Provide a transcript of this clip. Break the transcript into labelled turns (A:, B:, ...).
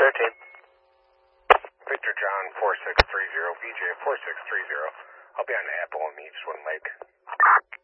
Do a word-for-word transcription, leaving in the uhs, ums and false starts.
A: thirteen.
B: Victor John four six three zero, V J four six three zero. I'll be on Apple and East One Lake.